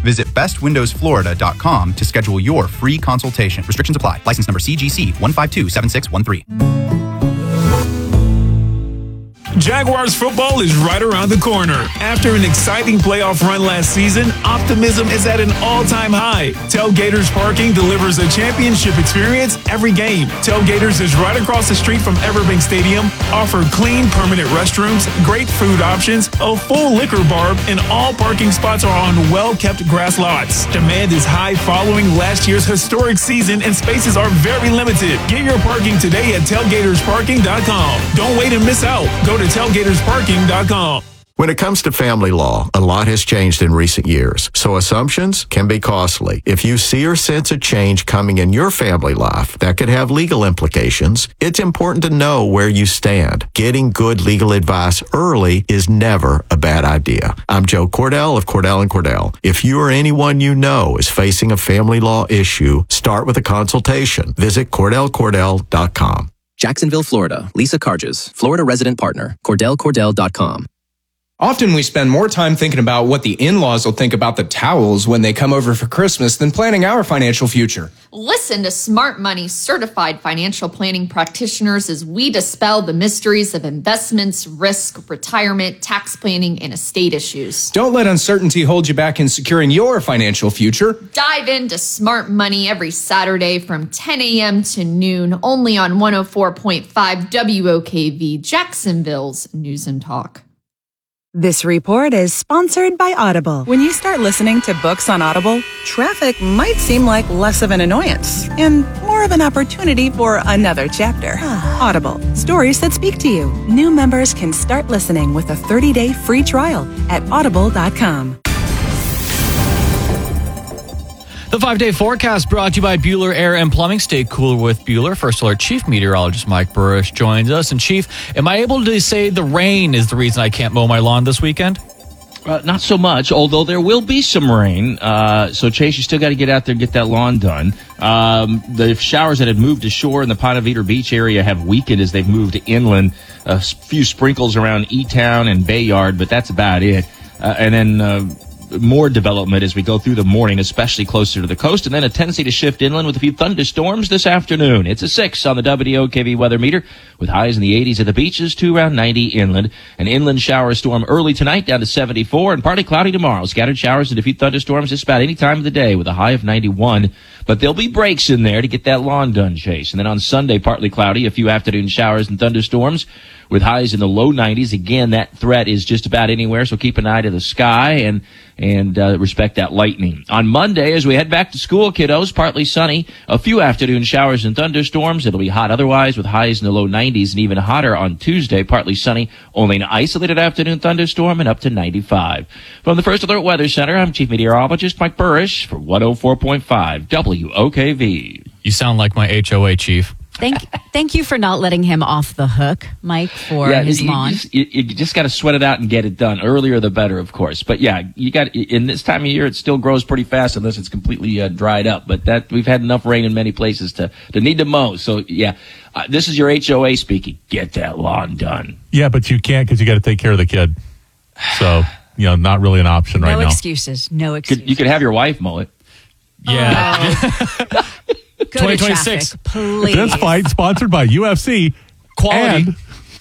Visit bestwindowsflorida.com to schedule your free consultation. Restrictions apply. License number CGC 1527613. Jaguars football is right around the corner. After an exciting playoff run last season, optimism is at an all-time high. Tailgaters Parking delivers a championship experience every game. Tailgaters is right across the street from Everbank Stadium, offer clean, permanent restrooms, great food options, a full liquor bar, and all parking spots are on well-kept grass lots. Demand is high following last year's historic season, and spaces are very limited. Get your parking today at tailgatorsparking.com. Don't wait and miss out. Go to tailgatorsparking.com. When it comes to family law, a lot has changed in recent years, so assumptions can be costly. If you see or sense a change coming in your family life that could have legal implications, it's important to know where you stand. Getting good legal advice early is never a bad idea. I'm Joe Cordell of Cordell & Cordell. If you or anyone you know is facing a family law issue, start with a consultation. Visit CordellCordell.com. Jacksonville, Florida. Lisa Carges, Florida resident partner. CordellCordell.com. Often we spend more time thinking about what the in-laws will think about the towels when they come over for Christmas than planning our financial future. Listen to Smart Money certified financial planning practitioners as we dispel the mysteries of investments, risk, retirement, tax planning, and estate issues. Don't let uncertainty hold you back in securing your financial future. Dive into Smart Money every Saturday from 10 a.m. to noon, only on 104.5 WOKV, Jacksonville's News and Talk. This report is sponsored by Audible. When you start listening to books on Audible, traffic might seem like less of an annoyance and more of an opportunity for another chapter. Audible, stories that speak to you. New members can start listening with a 30-day free trial at audible.com. The 5-day forecast brought to you by Bueller Air and Plumbing. Stay cooler with Bueller. First Alert Chief Meteorologist Mike Burrish joins us. And Chief, am I able to say the rain is the reason I can't mow my lawn this weekend? Not so much, although there will be some rain. So, Chase, you still got to get out there and get that lawn done. The showers that had moved ashore in the Ponte Vedra Beach area have weakened as they've moved inland. A few sprinkles around E-Town and Bayard, but that's about it. And then more development as we go through the morning, especially closer to the coast, and then a tendency to shift inland with a few thunderstorms this afternoon. It's a 6 on the WOKV weather meter, with highs in the 80s at the beaches to around 90 inland. An inland shower storm early tonight down to 74, and partly cloudy tomorrow. Scattered showers and a few thunderstorms just about any time of the day with a high of 91. But there'll be breaks in there to get that lawn done, Chase. And then on Sunday, partly cloudy, a few afternoon showers and thunderstorms with highs in the low 90s. Again, that threat is just about anywhere, so keep an eye to the sky and respect that lightning. On Monday, as we head back to school, kiddos, partly sunny, a few afternoon showers and thunderstorms. It'll be hot otherwise with highs in the low 90s and even hotter on Tuesday, partly sunny, only an isolated afternoon thunderstorm and up to 95. From the First Alert Weather Center, I'm Chief Meteorologist Mike Burrish for 104.5 WOKV. You sound like my HOA chief. Thank you for not letting him off the hook, Mike, for his lawn. You just got to sweat it out and get it done. Earlier the better, of course. But yeah, you got in this time of year, it still grows pretty fast unless it's completely dried up. But that we've had enough rain in many places to need to mow. So yeah, this is your HOA speaking. Get that lawn done. Yeah, but you can't because you got to take care of the kid. So not really an option right now. No excuses. No excuses. You could have your wife mow it. Yeah. Oh. 2026. Traffic, please. This fight sponsored by UFC. Quality.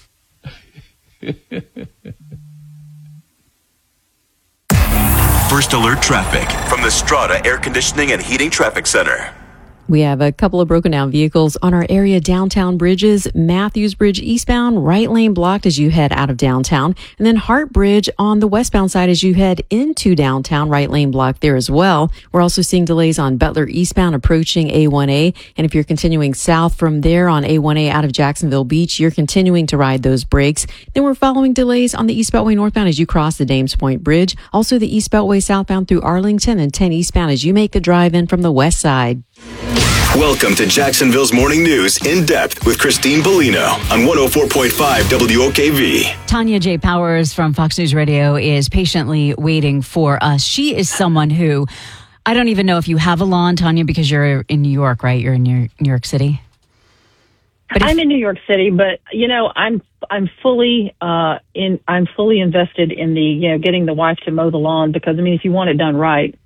First Alert Traffic from the Strata Air Conditioning and Heating Traffic Center. We have a couple of broken down vehicles on our area downtown bridges. Matthews Bridge eastbound, right lane blocked as you head out of downtown. And then Hart Bridge on the westbound side as you head into downtown, right lane blocked there as well. We're also seeing delays on Butler eastbound approaching A1A. And if you're continuing south from there on A1A out of Jacksonville Beach, you're continuing to ride those brakes. Then we're following delays on the East Beltway northbound as you cross the Dames Point Bridge. Also the East Beltway southbound through Arlington and 10 eastbound as you make the drive in from the west side. Welcome to Jacksonville's Morning News in depth with Christine Bellino on 104.5 WOKV. Tanya J. Powers from Fox News Radio is patiently waiting for us. She is someone who, I don't even know if you have a lawn, Tanya, because you're in New York, right? You're in New York City. I'm in New York City, but I'm fully invested in the getting the wife to mow the lawn because if you want it done right,